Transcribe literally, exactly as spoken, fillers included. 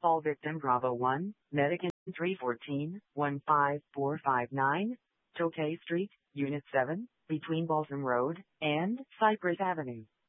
Call victim Bravo one, Medican three one four, one five four five nine, Tokay Street, Unit seven, between Balsam Road and Cypress Avenue.